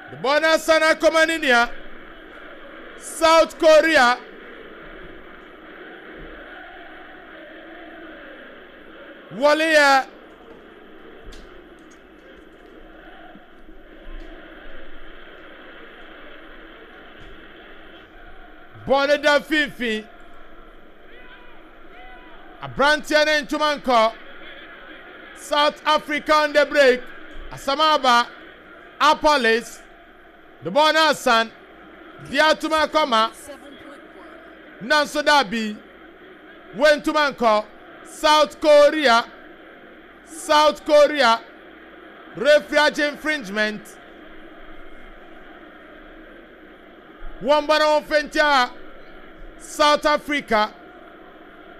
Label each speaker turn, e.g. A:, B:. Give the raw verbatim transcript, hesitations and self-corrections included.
A: The bonus sana komaninia. South Korea. Walia. Bonne da fifi. Abrantia ne ntumanko. South Africa on the break. Asamaba. Apolis. The bonus son. Diatuma koma. Nanso dabi. Wentumanko. South Korea. South Korea. Refuge infringement. One banana South Africa.